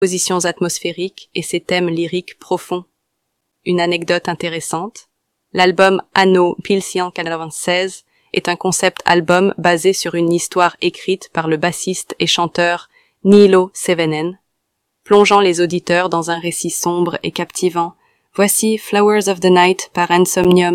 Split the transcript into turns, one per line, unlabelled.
compositions atmosphériques et ses thèmes lyriques profonds. Une anecdote intéressante, l'album Anno 1196 est un concept album basé sur une histoire écrite par le bassiste et chanteur Niilo Seveneen, plongeant les auditeurs dans un récit sombre et captivant. Voici Flowers of the Night par Insomnium.